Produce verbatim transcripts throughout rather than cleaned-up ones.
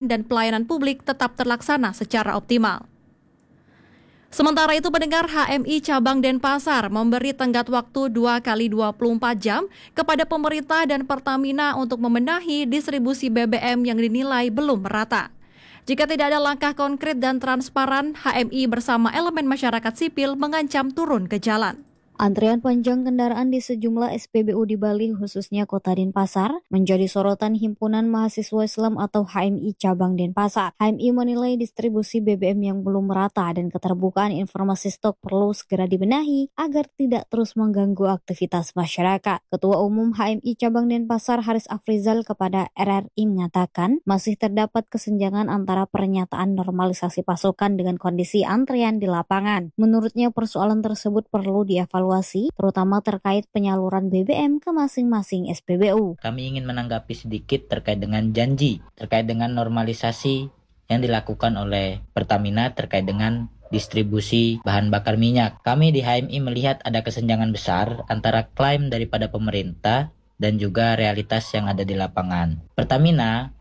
dan pelayanan publik tetap terlaksana secara optimal. Sementara itu, pendengar, H M I Cabang Denpasar memberi tenggat waktu dua kali dua puluh empat jam kepada pemerintah dan Pertamina untuk membenahi distribusi B B M yang dinilai belum merata. Jika tidak ada langkah konkret dan transparan, H M I bersama elemen masyarakat sipil mengancam turun ke jalan. Antrian panjang kendaraan di sejumlah S P B U di Bali, khususnya Kota Denpasar, menjadi sorotan Himpunan Mahasiswa Islam atau H M I Cabang Denpasar. H M I menilai distribusi B B M yang belum merata dan keterbukaan informasi stok perlu segera dibenahi agar tidak terus mengganggu aktivitas masyarakat. Ketua Umum H M I Cabang Denpasar Haris Afrizal kepada R R I mengatakan masih terdapat kesenjangan antara pernyataan normalisasi pasokan dengan kondisi antrian di lapangan. Menurutnya persoalan tersebut perlu dievaluasi, terutama terkait penyaluran B B M ke masing-masing S P B U. Kami ingin menanggapi sedikit terkait dengan janji, terkait dengan normalisasi yang dilakukan oleh Pertamina terkait dengan distribusi bahan bakar minyak. Kami di H M I melihat ada kesenjangan besar antara klaim daripada pemerintah dan juga realitas yang ada di lapangan. Pertamina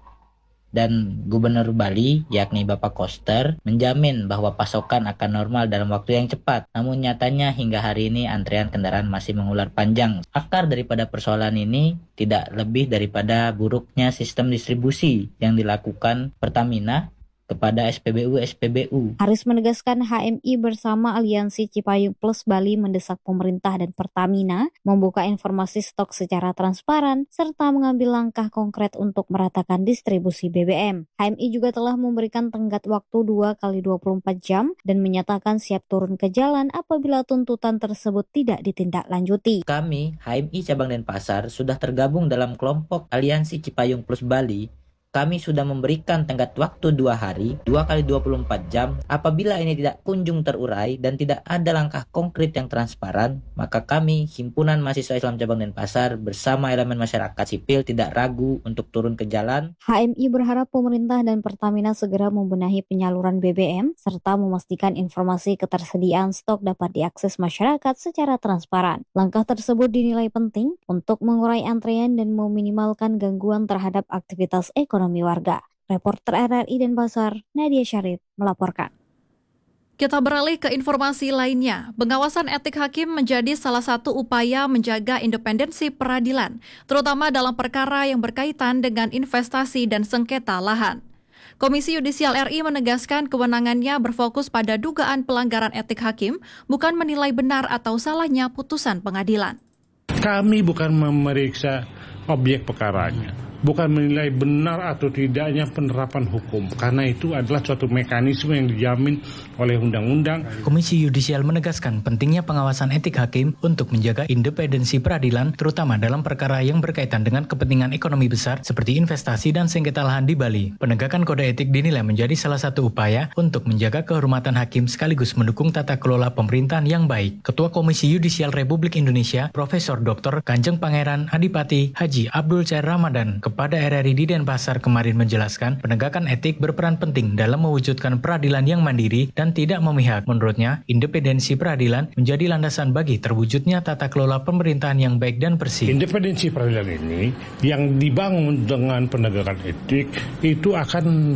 dan Gubernur Bali, yakni Bapak Koster, menjamin bahwa pasokan akan normal dalam waktu yang cepat. Namun nyatanya hingga hari ini antrian kendaraan masih mengular panjang. Akar daripada persoalan ini tidak lebih daripada buruknya sistem distribusi yang dilakukan Pertamina kepada S P B U-S P B U. Haris menegaskan H M I bersama Aliansi Cipayung Plus Bali mendesak pemerintah dan Pertamina membuka informasi stok secara transparan serta mengambil langkah konkret untuk meratakan distribusi B B M. H M I juga telah memberikan tenggat waktu dua kali dua puluh empat jam dan menyatakan siap turun ke jalan apabila tuntutan tersebut tidak ditindaklanjuti. Kami, H M I Cabang Denpasar, sudah tergabung dalam kelompok Aliansi Cipayung Plus Bali. Kami sudah memberikan tenggat waktu dua hari, dua kali dua puluh empat jam. Apabila ini tidak kunjung terurai dan tidak ada langkah konkret yang transparan, maka kami, Himpunan Mahasiswa Islam Cabang Denpasar, bersama elemen masyarakat sipil tidak ragu untuk turun ke jalan. H M I berharap pemerintah dan Pertamina segera membenahi penyaluran B B M, serta memastikan informasi ketersediaan stok dapat diakses masyarakat secara transparan. Langkah tersebut dinilai penting untuk mengurai antrean dan meminimalkan gangguan terhadap aktivitas ekonomi. ekonomi warga. Reporter R R I Denpasar, Nadia Syarif, melaporkan. Kita beralih ke informasi lainnya. Pengawasan etik hakim menjadi salah satu upaya menjaga independensi peradilan, terutama dalam perkara yang berkaitan dengan investasi dan sengketa lahan. Komisi Yudisial R I menegaskan kewenangannya berfokus pada dugaan pelanggaran etik hakim, bukan menilai benar atau salahnya putusan pengadilan. Kami bukan memeriksa objek perkaranya, bukan menilai benar atau tidaknya penerapan hukum, karena itu adalah suatu mekanisme yang dijamin oleh undang-undang. Komisi Yudisial menegaskan pentingnya pengawasan etik hakim untuk menjaga independensi peradilan, terutama dalam perkara yang berkaitan dengan kepentingan ekonomi besar seperti investasi dan sengketa lahan di Bali. Penegakan kode etik dinilai menjadi salah satu upaya untuk menjaga kehormatan hakim sekaligus mendukung tata kelola pemerintahan yang baik. Ketua Komisi Yudisial Republik Indonesia, Profesor Doktor Kanjeng Pangeran Adipati Haji Abdul Cair Ramadan kepada R R I di Denpasar kemarin menjelaskan penegakan etik berperan penting dalam mewujudkan peradilan yang mandiri dan tidak memihak. Menurutnya, independensi peradilan menjadi landasan bagi terwujudnya tata kelola pemerintahan yang baik dan bersih. Independensi peradilan ini yang dibangun dengan penegakan etik itu akan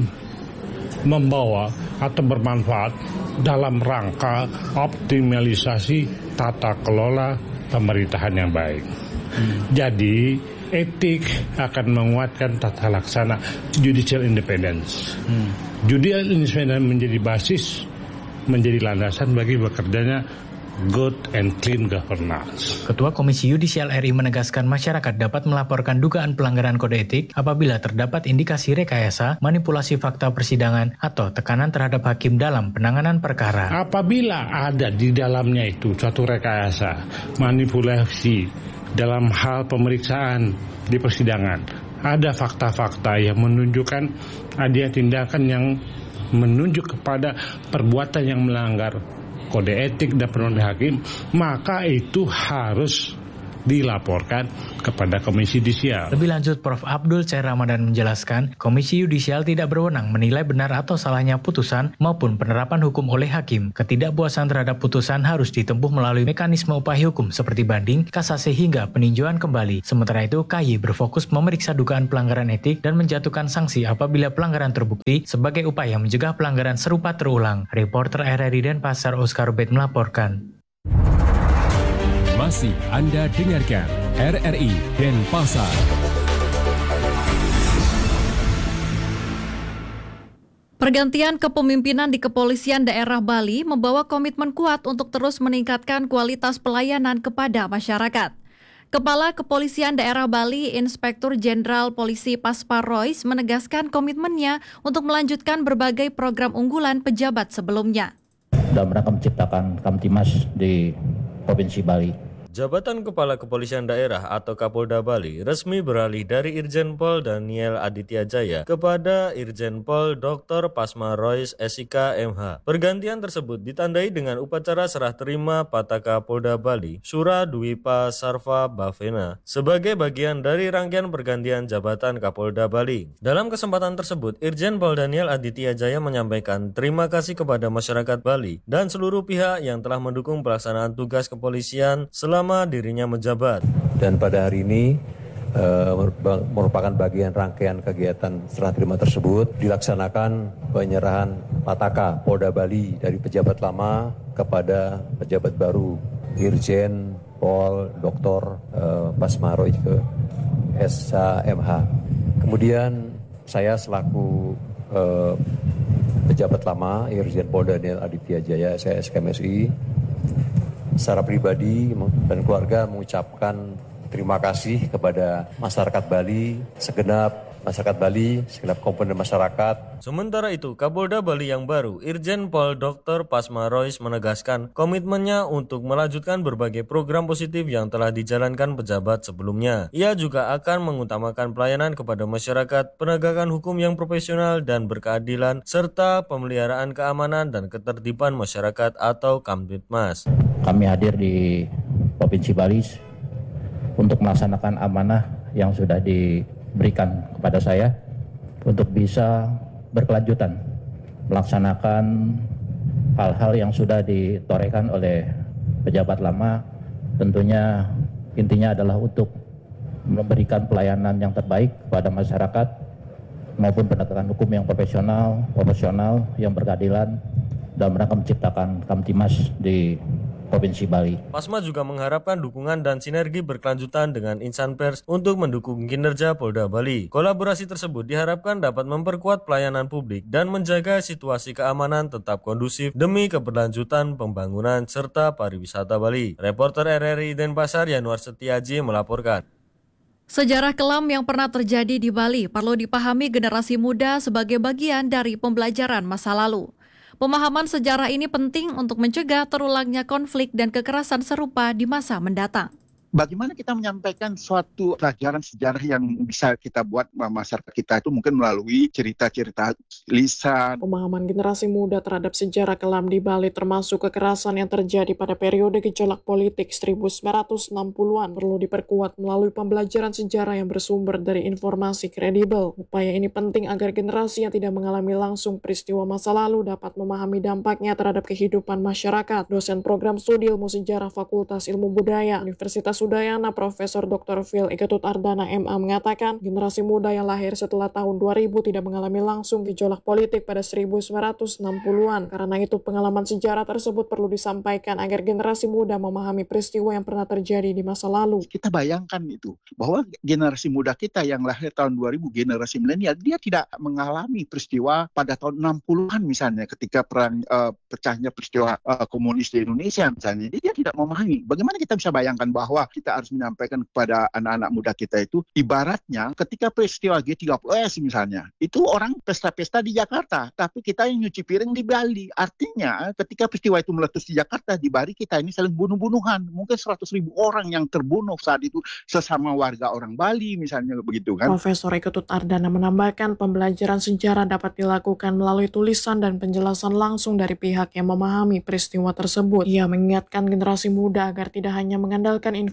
membawa atau bermanfaat dalam rangka optimalisasi tata kelola pemerintahan yang baik. Hmm. Jadi etik akan menguatkan tata laksana judicial independence. Hmm. Judicial independence menjadi basis, menjadi landasan bagi bekerjanya good and clean governance. Ketua Komisi Yudisial R I menegaskan masyarakat dapat melaporkan dugaan pelanggaran kode etik apabila terdapat indikasi rekayasa, manipulasi fakta persidangan, atau tekanan terhadap hakim dalam penanganan perkara. Apabila ada di dalamnya itu suatu rekayasa, manipulasi dalam hal pemeriksaan di persidangan, ada fakta-fakta yang menunjukkan ada tindakan yang menunjuk kepada perbuatan yang melanggar kode etik dan perundang hakim, maka itu harus dilaporkan kepada Komisi Yudisial. Lebih lanjut, Profesor Abdul Chair Ramadan menjelaskan, Komisi Yudisial tidak berwenang menilai benar atau salahnya putusan maupun penerapan hukum oleh hakim. Ketidakpuasan terhadap putusan harus ditempuh melalui mekanisme upaya hukum seperti banding, kasasi hingga peninjauan kembali. Sementara itu, K Y berfokus memeriksa dugaan pelanggaran etik dan menjatuhkan sanksi apabila pelanggaran terbukti sebagai upaya mencegah pelanggaran serupa terulang. Reporter R R I Denpasar Oscar Rubet melaporkan. Masih Anda dengarkan R R I Denpasar. Pergantian kepemimpinan di Kepolisian Daerah Bali membawa komitmen kuat untuk terus meningkatkan kualitas pelayanan kepada masyarakat. Kepala Kepolisian Daerah Bali, Inspektur Jenderal Polisi Pasmar Roys menegaskan komitmennya untuk melanjutkan berbagai program unggulan pejabat sebelumnya. Dalam rangka menciptakan Kamtimas di Provinsi Bali. Jabatan Kepala Kepolisian Daerah atau Kapolda Bali resmi beralih dari Irjen Pol Daniel Aditya Jaya kepada Irjen Pol Doktor Pasmar Roys S I K M H. Pergantian tersebut ditandai dengan upacara serah terima Pataka Polda Bali Sura Dwipa Sarva Bhavena sebagai bagian dari rangkaian pergantian jabatan Kapolda Bali. Dalam kesempatan tersebut, Irjen Pol Daniel Aditya Jaya menyampaikan terima kasih kepada masyarakat Bali dan seluruh pihak yang telah mendukung pelaksanaan tugas kepolisian selama dirinya menjabat. Dan pada hari ini uh, merupakan bagian rangkaian kegiatan serah terima tersebut dilaksanakan penyerahan Pataka Polda Bali dari pejabat lama kepada pejabat baru Irjen Pol Doktor uh, Pasmar Roys ke S H M H. Kemudian saya selaku uh, pejabat lama Irjen Pol Daniel Aditya Jaya S K M S I secara pribadi dan keluarga mengucapkan terima kasih kepada masyarakat Bali, segenap masyarakat Bali, segenap komponen masyarakat. Sementara itu, Kapolda Bali yang baru, Irjen Pol Doktor Pasmar Roys menegaskan komitmennya untuk melanjutkan berbagai program positif yang telah dijalankan pejabat sebelumnya. Ia juga akan mengutamakan pelayanan kepada masyarakat, penegakan hukum yang profesional dan berkeadilan, serta pemeliharaan keamanan dan ketertiban masyarakat atau Kamtibmas. Kami hadir di Provinsi Bali untuk melaksanakan amanah yang sudah diberikan kepada saya untuk bisa berkelanjutan melaksanakan hal-hal yang sudah ditorehkan oleh pejabat lama. Tentunya intinya adalah untuk memberikan pelayanan yang terbaik kepada masyarakat maupun penegakan hukum yang profesional, profesional yang berkeadilan dalam rangka menciptakan Kamtimas di Provinsi Bali. Pasma juga mengharapkan dukungan dan sinergi berkelanjutan dengan insan pers untuk mendukung kinerja Polda Bali. Kolaborasi tersebut diharapkan dapat memperkuat pelayanan publik dan menjaga situasi keamanan tetap kondusif demi keberlanjutan pembangunan serta pariwisata Bali. Reporter R R I Denpasar Yanuar Setiaji melaporkan. Sejarah kelam yang pernah terjadi di Bali perlu dipahami generasi muda sebagai bagian dari pembelajaran masa lalu. Pemahaman sejarah ini penting untuk mencegah terulangnya konflik dan kekerasan serupa di masa mendatang. Bagaimana kita menyampaikan suatu pelajaran sejarah yang bisa kita buat masyarakat kita itu mungkin melalui cerita-cerita lisan. Pemahaman generasi muda terhadap sejarah kelam di Bali termasuk kekerasan yang terjadi pada periode gejolak politik seribu sembilan ratus enam puluhan perlu diperkuat melalui pembelajaran sejarah yang bersumber dari informasi kredibel. Upaya ini penting agar generasi yang tidak mengalami langsung peristiwa masa lalu dapat memahami dampaknya terhadap kehidupan masyarakat. Dosen program studi ilmu sejarah Fakultas Ilmu Budaya Universitas Udayana Profesor Doktor Phil Iketut Ardana M A mengatakan generasi muda yang lahir setelah tahun dua ribu tidak mengalami langsung gejolak politik pada seribu sembilan ratus enam puluhan. Karena itu pengalaman sejarah tersebut perlu disampaikan agar generasi muda memahami peristiwa yang pernah terjadi di masa lalu. Kita bayangkan itu bahwa generasi muda kita yang lahir tahun dua ribu, generasi milenial, dia tidak mengalami peristiwa pada tahun enam puluhan misalnya ketika perang uh, pecahnya peristiwa uh, komunis di Indonesia misalnya. Dia tidak memahami. Bagaimana kita bisa bayangkan bahwa kita harus menyampaikan kepada anak-anak muda kita itu ibaratnya ketika peristiwa G tiga puluh S misalnya, itu orang pesta-pesta di Jakarta, tapi kita yang nyuci piring di Bali. Artinya ketika peristiwa itu meletus di Jakarta, di Bali kita ini saling bunuh-bunuhan. Mungkin seratus ribu orang yang terbunuh saat itu sesama warga orang Bali misalnya begitu kan. Profesor Iketut Ardana menambahkan pembelajaran sejarah dapat dilakukan melalui tulisan dan penjelasan langsung dari pihak yang memahami peristiwa tersebut. Ia mengingatkan generasi muda agar tidak hanya mengandalkan informasi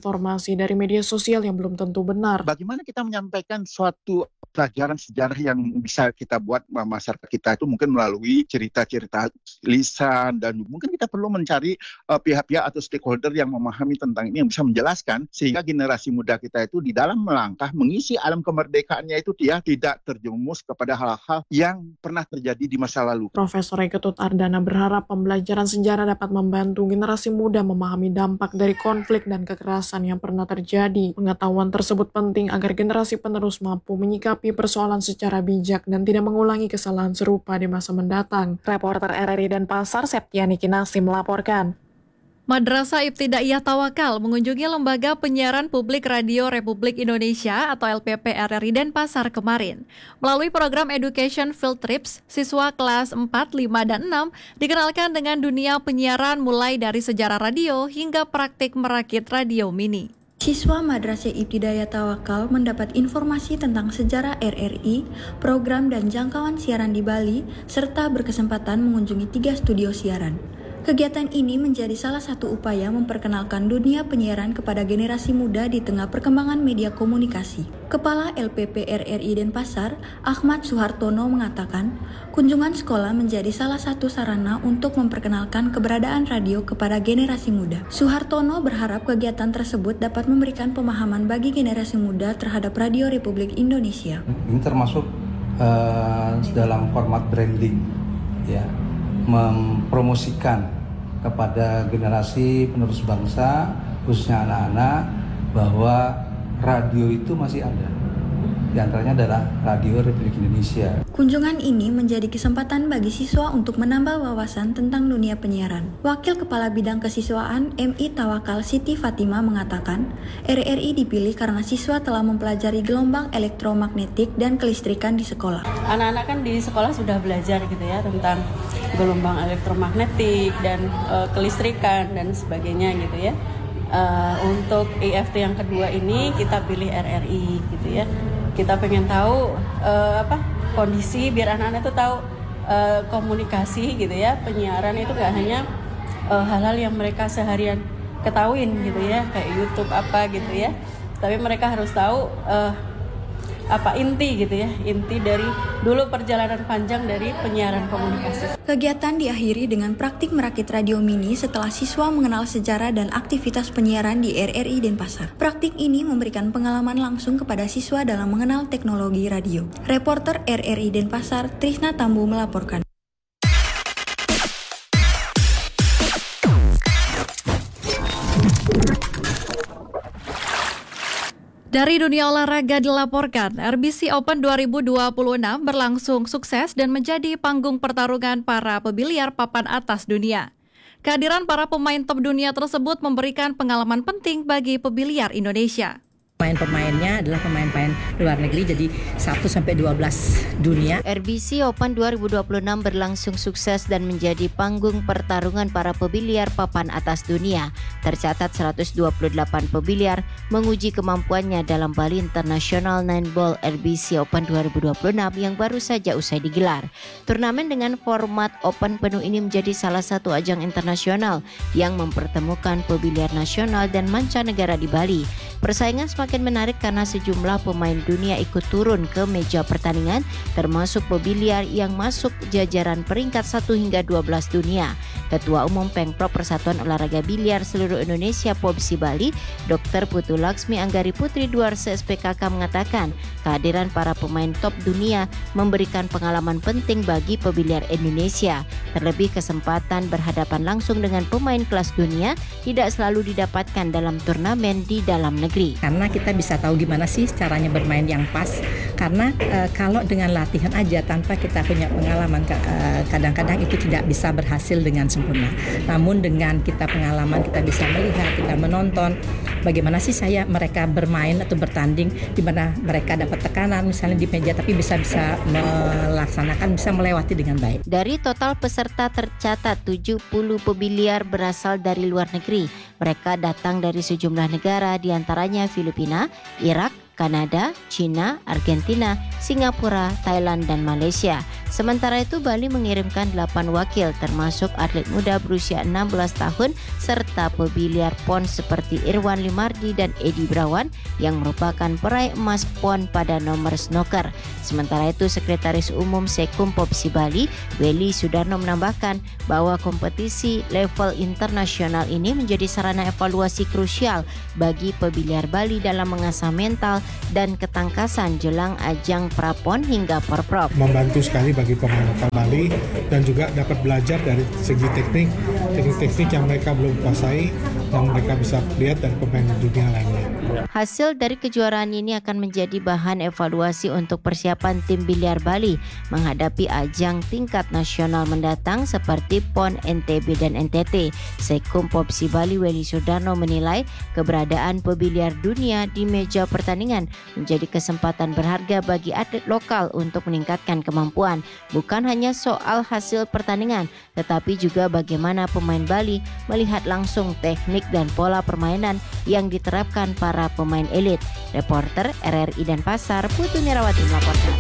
informasi dari media sosial yang belum tentu benar. Bagaimana kita menyampaikan suatu pelajaran sejarah yang bisa kita buat masyarakat kita itu mungkin melalui cerita-cerita lisan, dan mungkin kita perlu mencari uh, pihak-pihak atau stakeholder yang memahami tentang ini, yang bisa menjelaskan sehingga generasi muda kita itu di dalam melangkah mengisi alam kemerdekaannya itu dia tidak terjerumus kepada hal-hal yang pernah terjadi di masa lalu. Profesor Ketut Ardana berharap pembelajaran sejarah dapat membantu generasi muda memahami dampak dari konflik dan kekerasan yang pernah terjadi. Pengetahuan tersebut penting agar generasi penerus mampu menyikapi persoalan secara bijak dan tidak mengulangi kesalahan serupa di masa mendatang. Reporter R R I Denpasar, Septiani Kinasi melaporkan. Madrasah Ibtidaiyah Tawakal mengunjungi Lembaga Penyiaran Publik Radio Republik Indonesia atau L P P R R I Denpasar kemarin. Melalui program Education Field Trips, siswa kelas empat, lima, dan enam dikenalkan dengan dunia penyiaran mulai dari sejarah radio hingga praktik merakit radio mini. Siswa Madrasah Ibtidaiyah Tawakal mendapat informasi tentang sejarah R R I, program dan jangkauan siaran di Bali, serta berkesempatan mengunjungi tiga studio siaran. Kegiatan ini menjadi salah satu upaya memperkenalkan dunia penyiaran kepada generasi muda di tengah perkembangan media komunikasi. Kepala L P P R R I Denpasar, Ahmad Suhartono mengatakan, kunjungan sekolah menjadi salah satu sarana untuk memperkenalkan keberadaan radio kepada generasi muda. Suhartono berharap kegiatan tersebut dapat memberikan pemahaman bagi generasi muda terhadap Radio Republik Indonesia. Ini termasuk uh, dalam format branding, ya, mempromosikan kepada generasi penerus bangsa, khususnya anak-anak, bahwa radio itu masih ada. Di antaranya adalah Radio Republik Indonesia. Kunjungan ini menjadi kesempatan bagi siswa untuk menambah wawasan tentang dunia penyiaran. Wakil Kepala Bidang Kesiswaan M I Tawakal Siti Fatima mengatakan, R R I dipilih karena siswa telah mempelajari gelombang elektromagnetik dan kelistrikan di sekolah. Anak-anak kan di sekolah sudah belajar gitu ya tentang gelombang elektromagnetik dan uh, kelistrikan dan sebagainya gitu ya. Uh, untuk I F T yang kedua ini kita pilih R R I gitu ya. Kita pengen tahu uh, apa kondisi biar anak-anak itu tahu uh, komunikasi gitu ya. Penyiaran itu gak hanya uh, hal-hal yang mereka seharian ketahuin gitu ya, kayak YouTube apa gitu ya. Tapi mereka harus tahu uh, apa inti gitu ya, inti dari dulu perjalanan panjang dari penyiaran komunikasi. Kegiatan diakhiri dengan praktik merakit radio mini setelah siswa mengenal sejarah dan aktivitas penyiaran di R R I Denpasar. Praktik ini memberikan pengalaman langsung kepada siswa dalam mengenal teknologi radio. Reporter R R I Denpasar, Trisna Tambu melaporkan. Dari dunia olahraga dilaporkan, R B C Open dua ribu dua puluh enam berlangsung sukses dan menjadi panggung pertarungan para pebiliar papan atas dunia. Kehadiran para pemain top dunia tersebut memberikan pengalaman penting bagi pebiliar Indonesia. Pemain-pemainnya adalah pemain-pemain luar negeri, jadi satu sampai dua belas dunia. R B C Open dua ribu dua puluh enam berlangsung sukses dan menjadi panggung pertarungan para pebiliar papan atas dunia. Tercatat seratus dua puluh delapan pebiliar menguji kemampuannya dalam Bali International Nine Ball R B C Open dua ribu dua puluh enam yang baru saja usai digelar. Turnamen dengan format open penuh ini menjadi salah satu ajang internasional yang mempertemukan pebiliar nasional dan mancanegara di Bali. Persaingan semakin menarik karena sejumlah pemain dunia ikut turun ke meja pertandingan, termasuk pebiliar yang masuk jajaran peringkat satu hingga dua belas dunia. Ketua Umum Pengprov Persatuan Olahraga Biliar Seluruh Indonesia Popsi Bali, Doktor Putu Laksmi Anggari Putri Duarse S P K K mengatakan, kehadiran para pemain top dunia memberikan pengalaman penting bagi pebiliar Indonesia. Terlebih kesempatan berhadapan langsung dengan pemain kelas dunia tidak selalu didapatkan dalam turnamen di dalam negeri. Karena kita bisa tahu gimana sih caranya bermain yang pas. Karena e, kalau dengan latihan aja tanpa kita punya pengalaman, e, kadang-kadang itu tidak bisa berhasil dengan sempurna. Namun dengan kita pengalaman, kita bisa melihat, kita menonton bagaimana sih saya mereka bermain atau bertanding, di mana mereka dapat tekanan misalnya di meja, tapi bisa bisa melaksanakan, bisa melewati dengan baik. Dari total peserta tercatat tujuh puluh pebiliar berasal dari luar negeri. Mereka datang dari sejumlah negara, diantaranya Filipina, Irak, Kanada, China, Argentina, Singapura, Thailand, dan Malaysia. Sementara itu Bali mengirimkan delapan wakil termasuk atlet muda berusia enam belas tahun serta pebiliar pon seperti Irwan Limardi dan Edi Brawan yang merupakan peraih emas pon pada nomor snooker. Sementara itu Sekretaris Umum Sekum Popsi Bali, Welly Sudarno menambahkan bahwa kompetisi level internasional ini menjadi sarana evaluasi krusial bagi pebiliar Bali dalam mengasah mental dan ketangkasan jelang ajang prapon hingga porprov. Membantu sekali bagi pemain lokal Bali dan juga dapat belajar dari segi teknik, teknik-teknik yang mereka belum kuasai yang mereka bisa lihat dari pemain dunia lainnya. Hasil dari kejuaraan ini akan menjadi bahan evaluasi untuk persiapan tim biliar Bali menghadapi ajang tingkat nasional mendatang seperti PON N T B dan N T T. Sekum Popsi Bali Welly Sudarno menilai keberadaan pebiliar dunia di meja pertandingan menjadi kesempatan berharga bagi atlet lokal untuk meningkatkan kemampuan. Bukan hanya soal hasil pertandingan, tetapi juga bagaimana pemain Bali melihat langsung teknik dan pola permainan yang diterapkan para pemain elit. Reporter R R I Denpasar, Putu Nirawati melaporkan.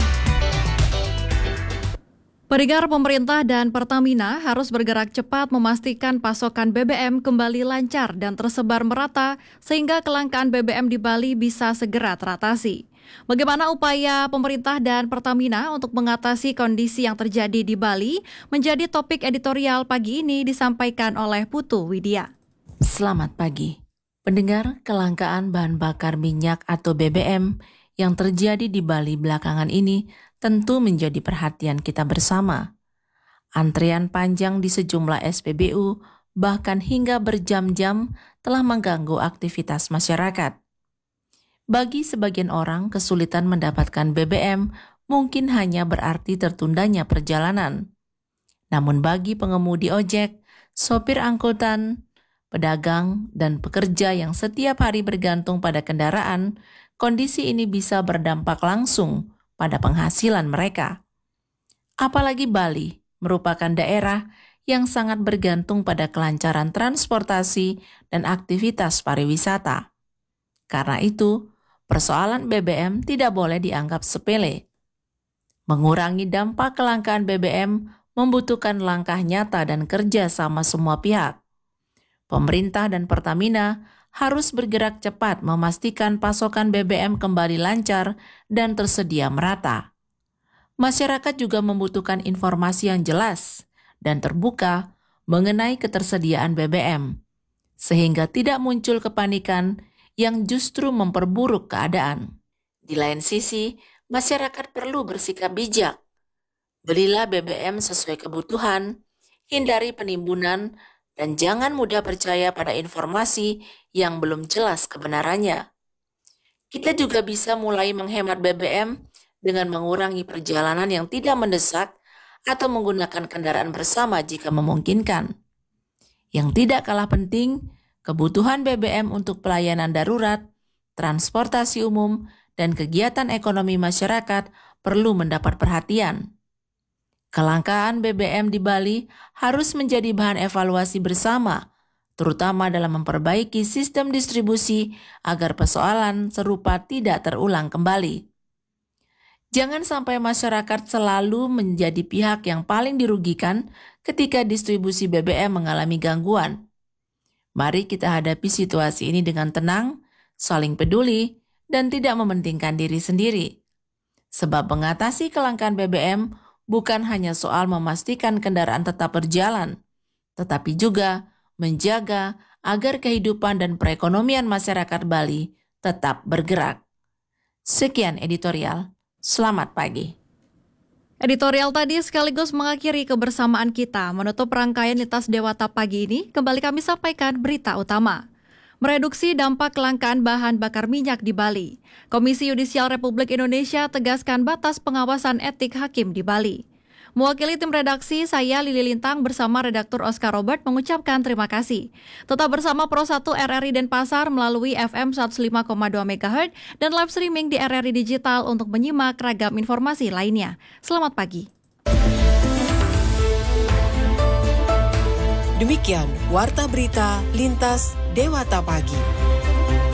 Pendengar, pemerintah dan Pertamina harus bergerak cepat memastikan pasokan B B M kembali lancar dan tersebar merata sehingga kelangkaan B B M di Bali bisa segera teratasi. Bagaimana upaya pemerintah dan Pertamina untuk mengatasi kondisi yang terjadi di Bali menjadi topik editorial pagi ini disampaikan oleh Putu Widya. Selamat pagi. Pendengar, kelangkaan bahan bakar minyak atau B B M yang terjadi di Bali belakangan ini tentu menjadi perhatian kita bersama. Antrian panjang di sejumlah S P B U bahkan hingga berjam-jam telah mengganggu aktivitas masyarakat. Bagi sebagian orang, kesulitan mendapatkan B B M mungkin hanya berarti tertundanya perjalanan. Namun bagi pengemudi ojek, sopir angkutan, pedagang, dan pekerja yang setiap hari bergantung pada kendaraan, kondisi ini bisa berdampak langsung pada penghasilan mereka. Apalagi Bali merupakan daerah yang sangat bergantung pada kelancaran transportasi dan aktivitas pariwisata. Karena itu, persoalan B B M tidak boleh dianggap sepele. Mengurangi dampak kelangkaan B B M membutuhkan langkah nyata dan kerja sama semua pihak. Pemerintah dan Pertamina harus bergerak cepat memastikan pasokan B B M kembali lancar dan tersedia merata. Masyarakat juga membutuhkan informasi yang jelas dan terbuka mengenai ketersediaan B B M, sehingga tidak muncul kepanikan yang justru memperburuk keadaan. Di lain sisi, masyarakat perlu bersikap bijak. Belilah B B M sesuai kebutuhan, hindari penimbunan, dan jangan mudah percaya pada informasi yang belum jelas kebenarannya. Kita juga bisa mulai menghemat B B M dengan mengurangi perjalanan yang tidak mendesak atau menggunakan kendaraan bersama jika memungkinkan. Yang tidak kalah penting, kebutuhan B B M untuk pelayanan darurat, transportasi umum, dan kegiatan ekonomi masyarakat perlu mendapat perhatian. Kelangkaan B B M di Bali harus menjadi bahan evaluasi bersama, terutama dalam memperbaiki sistem distribusi agar persoalan serupa tidak terulang kembali. Jangan sampai masyarakat selalu menjadi pihak yang paling dirugikan ketika distribusi B B M mengalami gangguan. Mari kita hadapi situasi ini dengan tenang, saling peduli, dan tidak mementingkan diri sendiri. Sebab mengatasi kelangkaan B B M bukan hanya soal memastikan kendaraan tetap berjalan, tetapi juga menjaga agar kehidupan dan perekonomian masyarakat Bali tetap bergerak. Sekian editorial, selamat pagi. Editorial tadi sekaligus mengakhiri kebersamaan kita. Menutup rangkaian Lintas Dewata pagi ini, kembali kami sampaikan berita utama. Mereduksi dampak kelangkaan bahan bakar minyak di Bali. Komisi Yudisial Republik Indonesia tegaskan batas pengawasan etik hakim di Bali. Mewakili tim redaksi, saya Lili Lintang bersama redaktur Oscar Robert mengucapkan terima kasih. Tetap bersama Pro satu R R I Denpasar melalui F M seratus lima koma dua megahertz dan live streaming di R R I Digital untuk menyimak ragam informasi lainnya. Selamat pagi. Demikian Warta Berita Lintas Dewata Pagi.